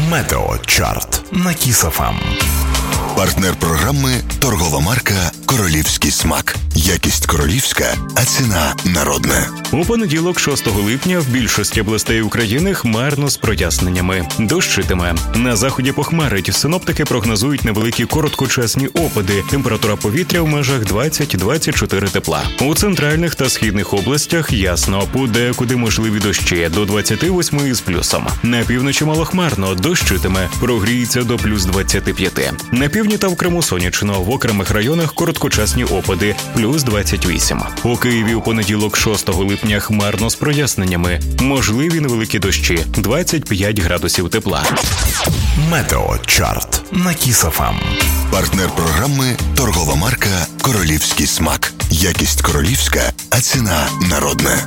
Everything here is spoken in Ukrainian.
Метеочарт на Kiss FM. Партнер програми – торгова марка «Королівський смак». Якість королівська, а ціна народна. У понеділок, 6 липня, в більшості областей України хмарно з проясненнями. Дощитиме. На заході похмарить. Синоптики прогнозують невеликі короткочасні опади. Температура повітря в межах 20-24 тепла. У центральних та східних областях ясно. Подекуди можливі дощі до 28 із плюсом. На півночі малохмарно. Дощитиме. Прогріється до плюс 25. На півдні та в Криму сонячно. В окремих районах короткочасні опади. Плюс 28. У Києві у понеділок, 6 липня, хмарно з проясненнями. Можливі невеликі дощі. 25 градусів тепла. Метеочарт на Kiss FM. Партнер програми – торгова марка «Королівський смак». Якість королівська, а ціна народна.